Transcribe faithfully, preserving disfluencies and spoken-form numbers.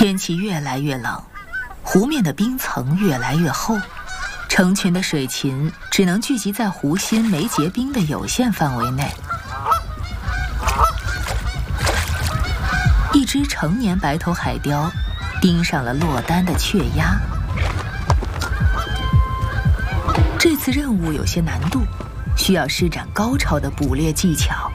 天气越来越冷，湖面的冰层越来越厚，成群的水禽只能聚集在湖心没结冰的有限范围内。一只成年白头海雕盯上了落单的雀鸭。这次任务有些难度，需要施展高超的捕猎技巧。